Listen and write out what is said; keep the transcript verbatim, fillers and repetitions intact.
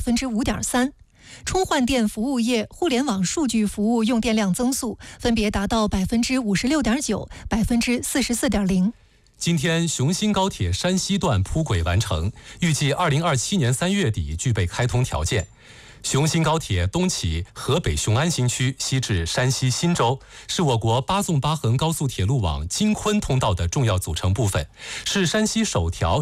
分之五点三。充换电服务业、互联网数据服务用电量增速分别达到百分之五十六点九、百分之四十四点零。 今天，雄新高铁山西段铺轨完成，预计二零二七年三月底具备开通条件。雄新高铁东起河北雄安新区，西至山西忻州，是我国八纵八横高速铁路网京昆通道的重要组成部分，是山西首条